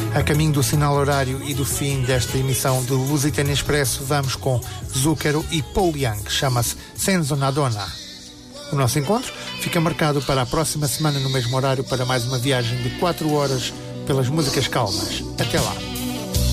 A caminho do sinal horário e do fim desta emissão do Lusitano Expresso, vamos com Zúcaro e Paul Young, chama-se Senza una Donna. O nosso encontro fica marcado para a próxima semana no mesmo horário para mais uma viagem de 4 horas pelas músicas calmas. Até lá.